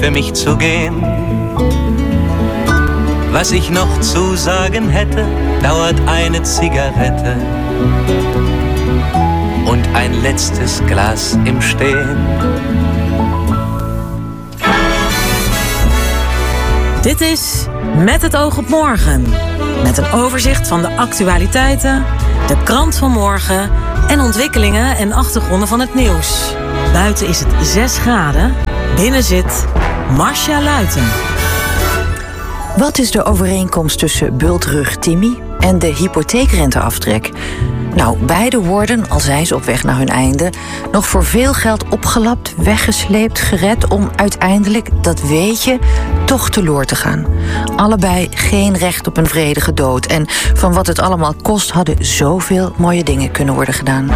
für mich zu gehen. Was ich noch zu sagen hätte, dauert eine Zigarette und ein letztes Glas im Stehen. Dit is Met het oog op morgen. Met een overzicht van de actualiteiten, de krant van morgen en ontwikkelingen en achtergronden van het nieuws. Buiten is het 6 graden, binnen zit Marcia Luiten. Wat is de overeenkomst tussen bultrug Timmy en de hypotheekrenteaftrek? Nou, beide worden, al zijn ze op weg naar hun einde, nog voor veel geld opgelapt, weggesleept, gered om uiteindelijk, dat weet je, toch teloor te gaan. Allebei geen recht op een vredige dood. En van wat het allemaal kost, hadden zoveel mooie dingen kunnen worden gedaan.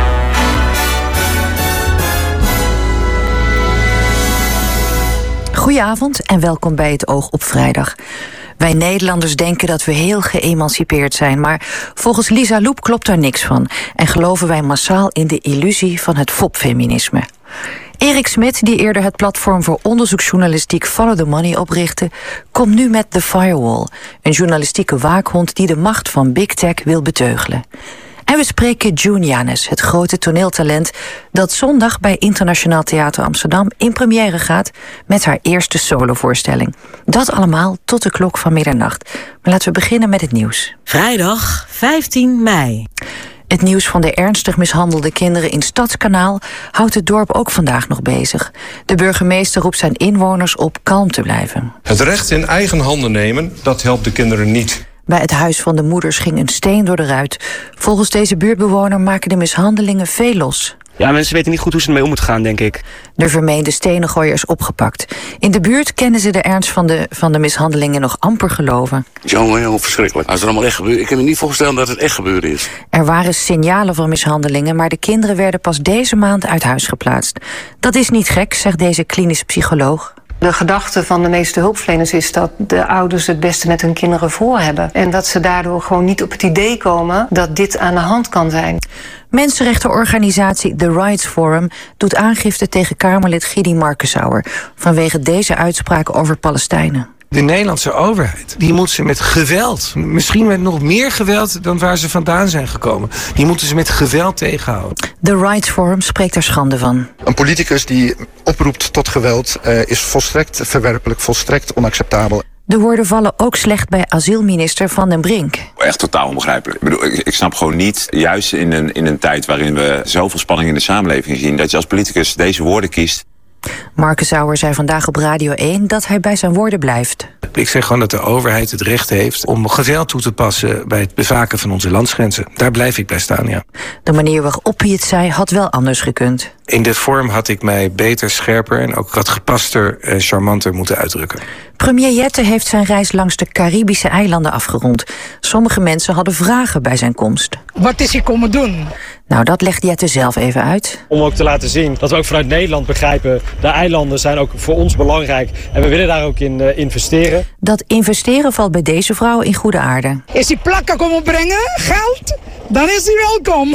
Goedenavond en welkom bij Het Oog op Vrijdag. Wij Nederlanders denken dat we heel geëmancipeerd zijn, maar volgens Lisa Loep klopt daar niks van en geloven wij massaal in de illusie van het fopfeminisme. Erik Smit, die eerder het platform voor onderzoeksjournalistiek Follow the Money oprichtte, komt nu met The Firewall, een journalistieke waakhond die de macht van Big Tech wil beteugelen. En we spreken June Janes, het grote toneeltalent dat zondag bij Internationaal Theater Amsterdam in première gaat met haar eerste solovoorstelling. Dat allemaal tot de klok van middernacht. Maar laten we beginnen met het nieuws. Vrijdag 15 mei. Het nieuws van de ernstig mishandelde kinderen in Stadskanaal houdt het dorp ook vandaag nog bezig. De burgemeester roept zijn inwoners op kalm te blijven. Het recht in eigen handen nemen, dat helpt de kinderen niet. Bij het huis van de moeders ging een steen door de ruit. Volgens deze buurtbewoner maken de mishandelingen veel los. Ja, mensen weten niet goed hoe ze ermee om moeten gaan, denk ik. De vermeende stenengooier is opgepakt. In de buurt kennen ze de ernst van de mishandelingen nog amper geloven. Jongen, verschrikkelijk. Als het allemaal echt gebeurt, ik kan me niet voorstellen dat het echt gebeurd is. Er waren signalen van mishandelingen, maar de kinderen werden pas deze maand uit huis geplaatst. Dat is niet gek, zegt deze klinisch psycholoog. De gedachte van de meeste hulpverleners is dat de ouders het beste met hun kinderen voor hebben. En dat ze daardoor gewoon niet op het idee komen dat dit aan de hand kan zijn. Mensenrechtenorganisatie The Rights Forum doet aangifte tegen Kamerlid Gidi Markensauer vanwege deze uitspraken over Palestijnen. De Nederlandse overheid, die moet ze met geweld, misschien met nog meer geweld dan waar ze vandaan zijn gekomen, die moeten ze met geweld tegenhouden. The Rights Forum spreekt er schande van. Een politicus die oproept tot geweld is volstrekt verwerpelijk, volstrekt onacceptabel. De woorden vallen ook slecht bij asielminister Van den Brink. Echt totaal onbegrijpelijk. Ik snap gewoon niet, juist in een tijd waarin we zoveel spanning in de samenleving zien, dat je als politicus deze woorden kiest. Markensauer zei vandaag op Radio 1 dat hij bij zijn woorden blijft. Ik zeg gewoon dat de overheid het recht heeft om geweld toe te passen bij het bewaken van onze landsgrenzen. Daar blijf ik bij staan, ja. De manier waarop hij het zei had wel anders gekund. In dit vorm had ik mij beter, scherper en ook wat gepaster en charmanter moeten uitdrukken. Premier Jette heeft zijn reis langs de Caribische eilanden afgerond. Sommige mensen hadden vragen bij zijn komst. Wat is hij komen doen? Nou, dat legt Jette zelf even uit. Om ook te laten zien dat we ook vanuit Nederland begrijpen, de eilanden zijn ook voor ons belangrijk en we willen daar ook in investeren. Dat investeren valt bij deze vrouw in goede aarde. Is hij plakken komen brengen, geld? Dan is hij welkom.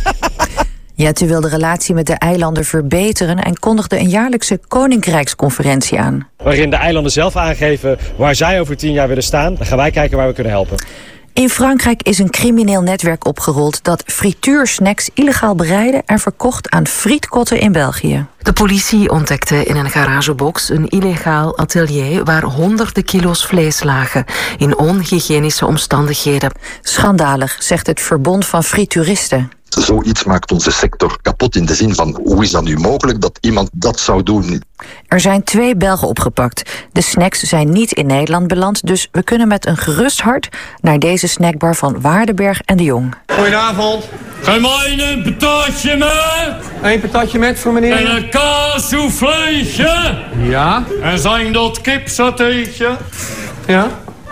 Jette wil de relatie met de eilanden verbeteren en kondigde een jaarlijkse koninkrijksconferentie aan. Waarin de eilanden zelf aangeven waar zij over 10 jaar willen staan. Dan gaan wij kijken waar we kunnen helpen. In Frankrijk is een crimineel netwerk opgerold dat frituursnacks illegaal bereidde en verkocht aan frietkotten in België. De politie ontdekte in een garagebox een illegaal atelier waar honderden kilo's vlees lagen in onhygiënische omstandigheden. Schandalig, zegt het Verbond van Frituuristen. Zoiets maakt onze sector kapot in de zin van hoe is dat nu mogelijk dat iemand dat zou doen? Er zijn 2 Belgen opgepakt. De snacks zijn niet in Nederland beland, dus we kunnen met een gerust hart naar deze snackbar van Waardenberg en de Jong. Goedenavond. Geef mij een patatje met. 1 patatje met voor meneer. En een kaassouffleetje. Ja. En zijn dat kipsatéetje. Ja.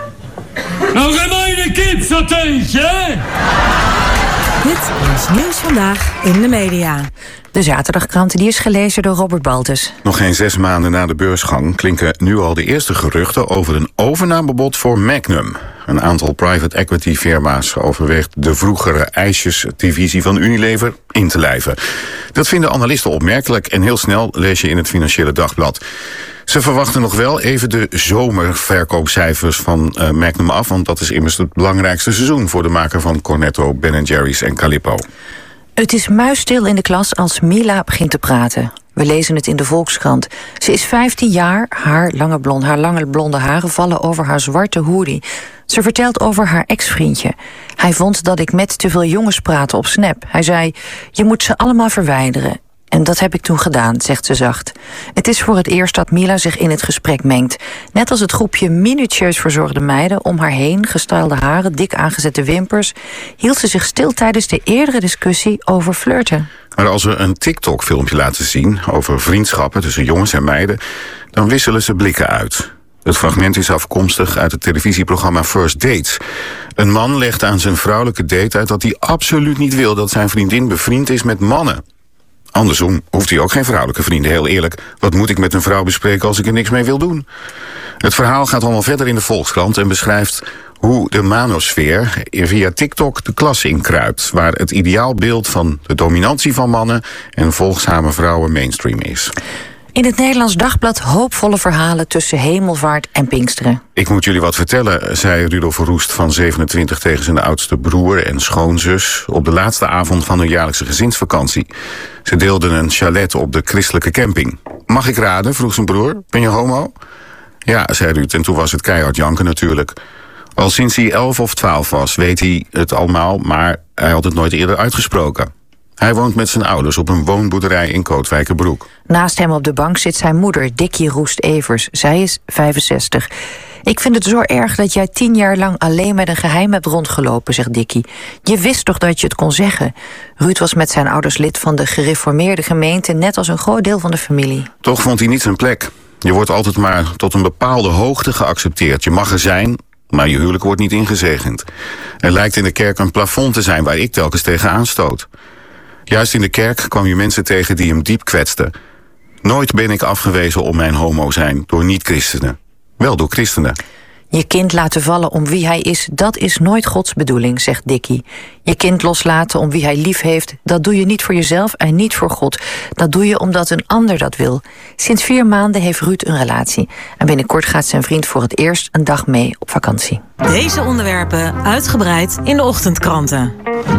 Nou, geef mij een kipsatéetje. Dit is Nieuws Vandaag in de media. De zaterdagkrant die is gelezen door Robert Baltus. Nog geen 6 maanden na de beursgang klinken nu al de eerste geruchten over een overnamebod voor Magnum. Een aantal private equity firma's overweegt de vroegere ijsjesdivisie van Unilever in te lijven. Dat vinden analisten opmerkelijk en heel snel lees je in het Financiële Dagblad. Ze verwachten nog wel even de zomerverkoopcijfers van Magnum af, want dat is immers het belangrijkste seizoen voor de maker van Cornetto, Ben & Jerry's en Calippo. Het is muisstil in de klas als Mila begint te praten. We lezen het in de Volkskrant. Ze is 15 jaar, haar lange blonde haren vallen over haar zwarte hoodie. Ze vertelt over haar ex-vriendje. Hij vond dat ik met te veel jongens praatte op Snap. Hij zei, je moet ze allemaal verwijderen. En dat heb ik toen gedaan, zegt ze zacht. Het is voor het eerst dat Mila zich in het gesprek mengt. Net als het groepje minutieus verzorgde meiden om haar heen, gestylede haren, dik aangezette wimpers, hield ze zich stil tijdens de eerdere discussie over flirten. Maar als we een TikTok-filmpje laten zien over vriendschappen tussen jongens en meiden, dan wisselen ze blikken uit. Het fragment is afkomstig uit het televisieprogramma First Dates. Een man legt aan zijn vrouwelijke date uit dat hij absoluut niet wil dat zijn vriendin bevriend is met mannen. Andersom hoeft hij ook geen vrouwelijke vrienden. Heel eerlijk, wat moet ik met een vrouw bespreken als ik er niks mee wil doen? Het verhaal gaat allemaal verder in de Volkskrant en beschrijft hoe de manosfeer via TikTok de klas inkruipt, waar het ideaalbeeld van de dominantie van mannen en volgzame vrouwen mainstream is. In het Nederlands Dagblad hoopvolle verhalen tussen Hemelvaart en Pinksteren. Ik moet jullie wat vertellen, zei Rudolf Verroest van 27 tegen zijn oudste broer en schoonzus op de laatste avond van hun jaarlijkse gezinsvakantie. Ze deelden een chalet op de christelijke camping. Mag ik raden, vroeg zijn broer, ben je homo? Ja, zei Ruud, en toen was het keihard janken natuurlijk. Al sinds hij 11 of 12 was, weet hij het allemaal, maar hij had het nooit eerder uitgesproken. Hij woont met zijn ouders op een woonboerderij in Kootwijkerbroek. Naast hem op de bank zit zijn moeder, Dickie Roest-Evers. Zij is 65. Ik vind het zo erg dat jij 10 jaar lang alleen met een geheim hebt rondgelopen, zegt Dickie. Je wist toch dat je het kon zeggen? Ruud was met zijn ouders lid van de gereformeerde gemeente, net als een groot deel van de familie. Toch vond hij niet zijn plek. Je wordt altijd maar tot een bepaalde hoogte geaccepteerd. Je mag er zijn, maar je huwelijk wordt niet ingezegend. Er lijkt in de kerk een plafond te zijn waar ik telkens tegenaan stoot. Juist in de kerk kwam je mensen tegen die hem diep kwetsten. Nooit ben ik afgewezen om mijn homo zijn door niet-christenen. Wel door christenen. Je kind laten vallen om wie hij is, dat is nooit Gods bedoeling, zegt Dickie. Je kind loslaten om wie hij lief heeft, dat doe je niet voor jezelf en niet voor God. Dat doe je omdat een ander dat wil. Sinds 4 maanden heeft Ruud een relatie. En binnenkort gaat zijn vriend voor het eerst een dag mee op vakantie. Deze onderwerpen uitgebreid in de ochtendkranten.